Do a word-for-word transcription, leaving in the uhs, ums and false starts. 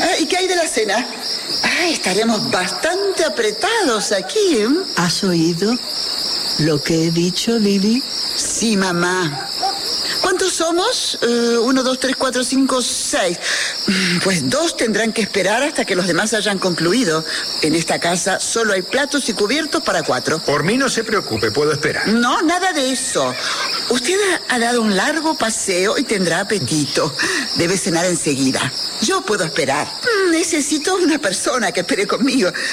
Ah, ¿y qué hay de la cena? Ah, estaremos bastante apretados aquí, ¿eh? ¿Has oído lo que he dicho, Lili? Sí, mamá. ¿Cuántos somos? Uh, uno, dos, tres, cuatro, cinco, seis. Pues dos tendrán que esperar hasta que los demás hayan concluido. En esta casa solo hay platos y cubiertos para cuatro. Por mí no se preocupe, puedo esperar. No, nada de eso. Usted ha dado un largo paseo y tendrá apetito. Debe cenar enseguida. Yo puedo esperar. Necesito una persona que espere conmigo.